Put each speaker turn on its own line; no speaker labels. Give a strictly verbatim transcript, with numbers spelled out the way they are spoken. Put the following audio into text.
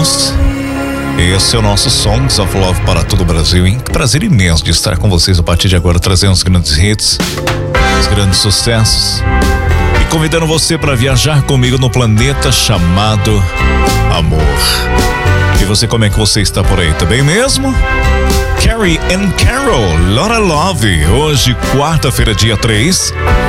anos. Esse é o nosso Songs of Love para todo o Brasil, hein? Que prazer imenso de estar com vocês a partir de agora, trazendo os grandes hits, os grandes sucessos e convidando você para viajar comigo no planeta chamado Amor. E você, como é que você está por aí? Tá bem mesmo? Carrie and Carol, Lotta Love, hoje quarta-feira, dia três